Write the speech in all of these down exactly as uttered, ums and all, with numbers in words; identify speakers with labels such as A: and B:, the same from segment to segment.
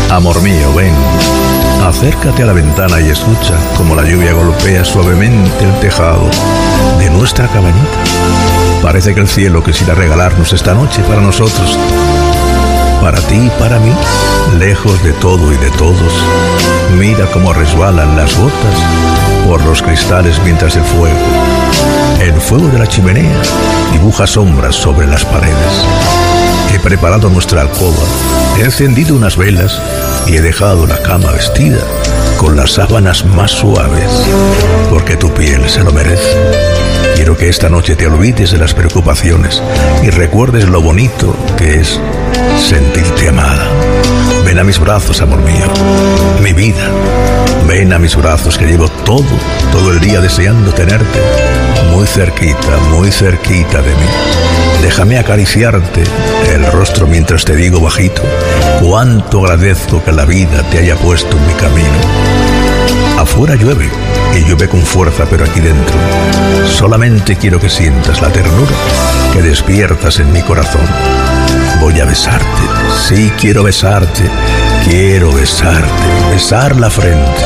A: Amor mío, ven, acércate a la ventana y escucha cómo la lluvia golpea suavemente el tejado de nuestra cabañita. Parece que el cielo quisiera regalarnos esta noche para nosotros, para ti y para mí, lejos de todo y de todos. Mira cómo resbalan las gotas por los cristales mientras el fuego, el fuego de la chimenea, dibuja sombras sobre las paredes. He preparado nuestra alcoba, he encendido unas velas y he dejado la cama vestida con las sábanas más suaves, porque tu piel se lo merece. Quiero que esta noche te olvides de las preocupaciones y recuerdes lo bonito que es sentirte amada. Ven a mis brazos, amor mío, mi vida. Ven a mis brazos que llevo todo, todo el día deseando tenerte muy cerquita, muy cerquita de mí. Déjame acariciarte el rostro mientras te digo bajito cuánto agradezco que la vida te haya puesto en mi camino. Afuera llueve y llueve con fuerza, pero aquí dentro solamente quiero que sientas la ternura que despiertas en mi corazón. Voy a besarte, sí, quiero besarte, quiero besarte, besar la frente.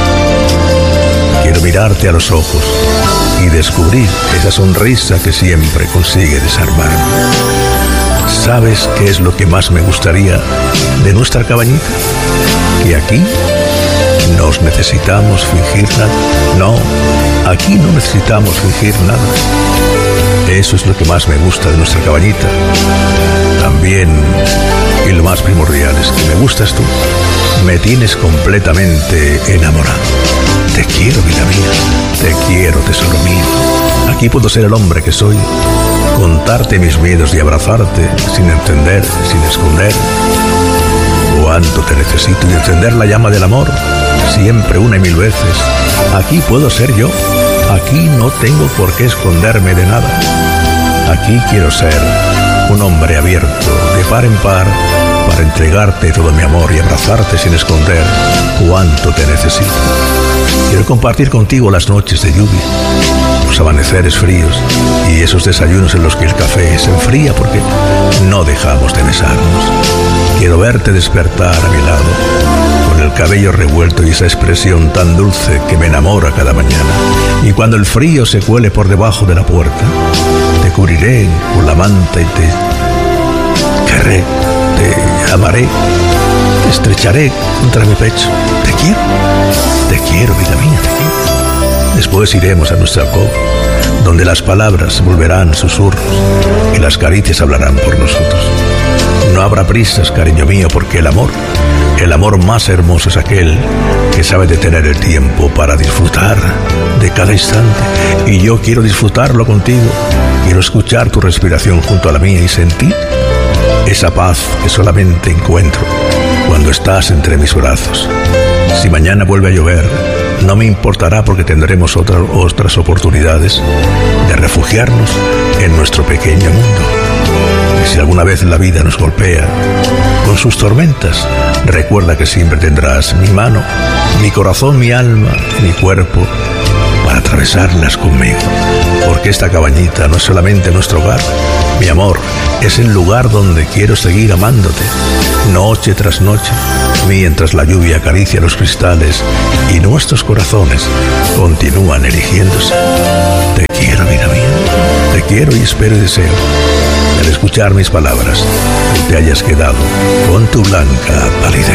A: Quiero mirarte a los ojos y descubrir esa sonrisa que siempre consigue desarmarme. ¿Sabes qué es lo que más me gustaría de nuestra cabañita? Que aquí nos necesitamos fingir nada. No, aquí no necesitamos fingir nada. Eso es lo que más me gusta de nuestra cabañita. También, y lo más primordial, es que me gustas tú. Me tienes completamente enamorado. Te quiero, vida mía. Te quiero, tesoro mío. Aquí puedo ser el hombre que soy, contarte mis miedos y abrazarte sin entender, sin esconder cuánto te necesito y encender la llama del amor siempre una y mil veces. Aquí puedo ser yo. Aquí no tengo por qué esconderme de nada. Aquí quiero ser un hombre abierto, de par en par, para entregarte todo mi amor y abrazarte sin esconder cuánto te necesito. Quiero compartir contigo las noches de lluvia, los amaneceres fríos y esos desayunos en los que el café se enfría porque no dejamos de besarnos. Quiero verte despertar a mi lado, con el cabello revuelto y esa expresión tan dulce que me enamora cada mañana. Y cuando el frío se cuele por debajo de la puerta, te cubriré con la manta y te querré, te amaré, te estrecharé contra mi pecho. Te quiero, te quiero, vida mía, te quiero. Después iremos a nuestra alcoba, donde las palabras volverán susurros y las caricias hablarán por nosotros. No habrá prisas, cariño mío, porque el amor, el amor más hermoso es aquel que sabe detener el tiempo para disfrutar de cada instante. Y yo quiero disfrutarlo contigo. Quiero escuchar tu respiración junto a la mía y sentir esa paz que solamente encuentro cuando estás entre mis brazos. Si mañana vuelve a llover, no me importará porque tendremos otras, otras oportunidades de refugiarnos en nuestro pequeño mundo. Y si alguna vez la vida nos golpea con sus tormentas, recuerda que siempre tendrás mi mano, mi corazón, mi alma, mi cuerpo para atravesarlas conmigo. Porque esta cabañita no es solamente nuestro hogar, mi amor, es el lugar donde quiero seguir amándote, noche tras noche, mientras la lluvia acaricia los cristales y nuestros corazones continúan eligiéndose. Te quiero, vida mía, te quiero y espero y deseo, al escuchar mis palabras, que te hayas quedado con tu blanca palidez.